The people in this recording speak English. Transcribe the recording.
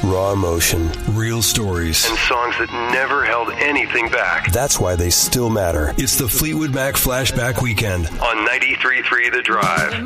raw emotion, real stories, and songs that never held anything back. That's why they still matter. It's the Fleetwood Mac Flashback Weekend on 93.3 The Drive.